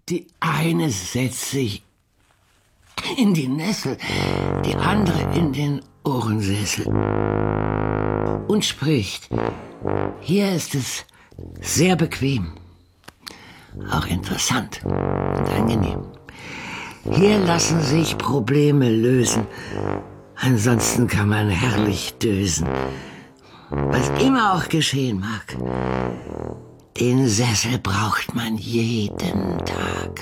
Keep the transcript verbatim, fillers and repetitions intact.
Die eine setzt sich in die Nessel, die andere in den Ohrensessel und spricht. Hier ist es sehr bequem, auch interessant und angenehm. Hier lassen sich Probleme lösen, ansonsten kann man herrlich dösen. Was immer auch geschehen mag, den Sessel braucht man jeden Tag.